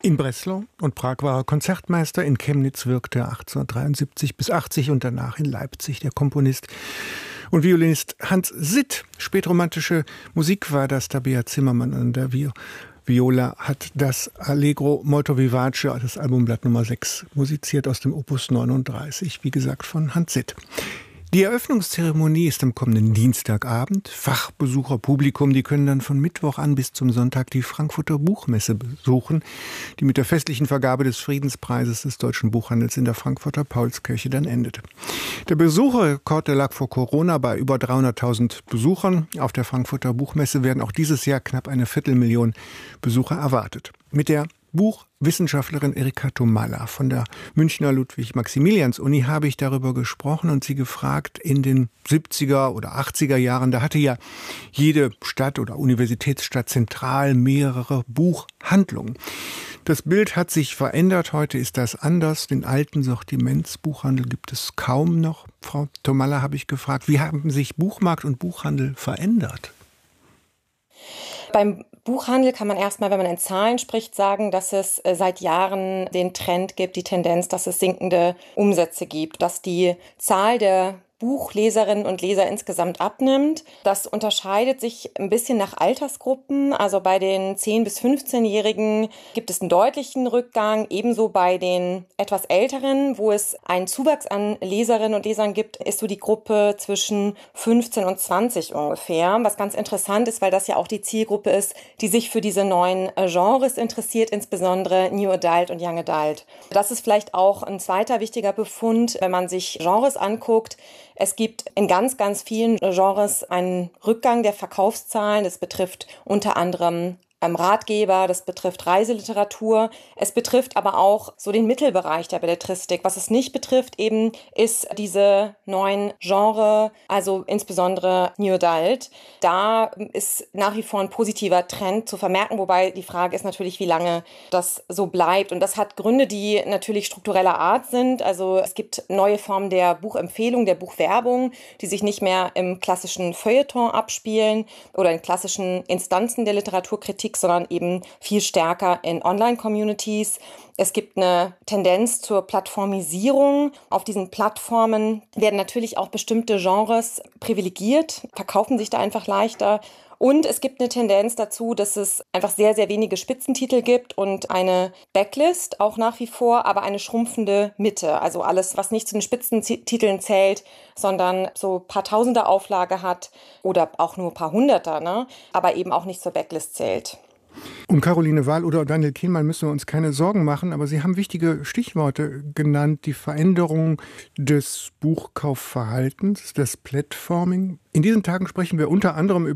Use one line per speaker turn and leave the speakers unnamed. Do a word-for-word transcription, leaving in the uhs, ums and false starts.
In Breslau und Prag war er Konzertmeister, in Chemnitz wirkte er achtzehnhundertdreiundsiebzig bis achtzig und danach in Leipzig. Der Komponist und Violinist Hans Sitt. Spätromantische Musik war das. Tabea Zimmermann an der Viola hat das Allegro molto vivace, das Albumblatt Nummer sechs, musiziert aus dem Opus neununddreißig, wie gesagt von Hans Sitt. Die Eröffnungszeremonie ist am kommenden Dienstagabend. Fachbesucher, Publikum, die können dann von Mittwoch an bis zum Sonntag die Frankfurter Buchmesse besuchen, die mit der festlichen Vergabe des Friedenspreises des deutschen Buchhandels in der Frankfurter Paulskirche dann endet. Der Besucherrekord, der lag vor Corona bei über dreihunderttausend Besuchern. Auf der Frankfurter Buchmesse werden auch dieses Jahr knapp eine Viertelmillion Besucher erwartet. Mit der Buchwissenschaftlerin Erika Tomalla von der Münchner Ludwig-Maximilians-Uni habe ich darüber gesprochen und sie gefragt, in den siebziger oder achtziger Jahren, da hatte ja jede Stadt oder Universitätsstadt zentral mehrere Buchhandlungen. Das Bild hat sich verändert, heute ist das anders. Den alten Sortimentsbuchhandel gibt es kaum noch. Frau Tomalla, habe ich gefragt, wie haben sich Buchmarkt und Buchhandel verändert?
Beim Buchhandel kann man erstmal, wenn man in Zahlen spricht, sagen, dass es seit Jahren den Trend gibt, die Tendenz, dass es sinkende Umsätze gibt, dass die Zahl der Buchleserinnen und Leser insgesamt abnimmt. Das unterscheidet sich ein bisschen nach Altersgruppen. Also bei den zehn- bis fünfzehnjährigen gibt es einen deutlichen Rückgang. Ebenso bei den etwas Älteren, wo es einen Zuwachs an Leserinnen und Lesern gibt, ist so die Gruppe zwischen fünfzehn und zwanzig ungefähr. Was ganz interessant ist, weil das ja auch die Zielgruppe ist, die sich für diese neuen Genres interessiert, insbesondere New Adult und Young Adult. Das ist vielleicht auch ein zweiter wichtiger Befund, wenn man sich Genres anguckt. Es gibt in ganz, ganz vielen Genres einen Rückgang der Verkaufszahlen. Das betrifft unter anderem Ratgeber, das betrifft Reiseliteratur. Es betrifft aber auch so den Mittelbereich der Belletristik. Was es nicht betrifft eben, ist diese neuen Genre, also insbesondere New Adult. Da ist nach wie vor ein positiver Trend zu vermerken, wobei die Frage ist natürlich, wie lange das so bleibt. Und das hat Gründe, die natürlich struktureller Art sind. Also es gibt neue Formen der Buchempfehlung, der Buchwerbung, die sich nicht mehr im klassischen Feuilleton abspielen oder in klassischen Instanzen der Literaturkritik, sondern eben viel stärker in Online-Communities. Es gibt eine Tendenz zur Plattformisierung. Auf diesen Plattformen werden natürlich auch bestimmte Genres privilegiert, verkaufen sich da einfach leichter. Und es gibt eine Tendenz dazu, dass es einfach sehr, sehr wenige Spitzentitel gibt und eine Backlist auch nach wie vor, aber eine schrumpfende Mitte. Also alles, was nicht zu den Spitzentiteln zählt, sondern so ein paar Tausender Auflage hat oder auch nur ein paar Hunderter, ne? Aber eben auch nicht zur Backlist zählt.
Um Caroline Wahl oder Daniel Kehlmann müssen wir uns keine Sorgen machen, aber Sie haben wichtige Stichworte genannt, die Veränderung des Buchkaufverhaltens, das Platforming. In diesen Tagen sprechen wir unter anderem über